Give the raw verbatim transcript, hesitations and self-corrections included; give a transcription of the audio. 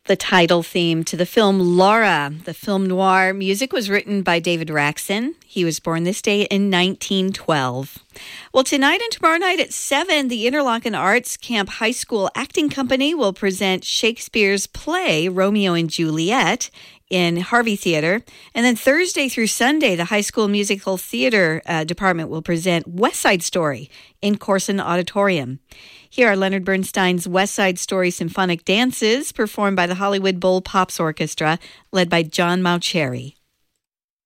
The title theme to the film Laura. The film noir music was written by David Raksin. He was born this day in nineteen twelve. Well, tonight and tomorrow night at seven, the Interlochen Arts Camp High School Acting Company will present Shakespeare's play Romeo and Juliet in Harvey Theatre. And then Thursday through Sunday, the high school musical theater uh, department will present West Side Story in Corson Auditorium. Here are Leonard Bernstein's West Side Story symphonic dances performed by the Hollywood Bowl Pops Orchestra, led by John Mauceri.